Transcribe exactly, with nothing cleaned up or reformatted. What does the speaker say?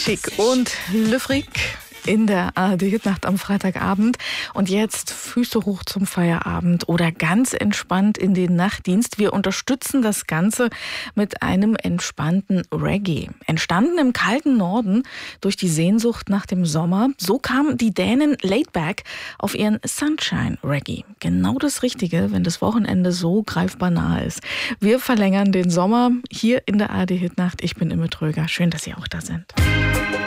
Schick und Le Freak in der A R D-Hitnacht am Freitagabend. Und jetzt Füße hoch zum Feierabend oder ganz entspannt in den Nachtdienst. Wir unterstützen das Ganze mit einem entspannten Reggae. Entstanden im kalten Norden durch die Sehnsucht nach dem Sommer. So kamen die Dänen Laidback auf ihren Sunshine Reggae. Genau das Richtige, wenn das Wochenende so greifbar nahe ist. Wir verlängern den Sommer hier in der A R D-Hitnacht. Ich bin Imme Tröger. Schön, dass Sie auch da sind.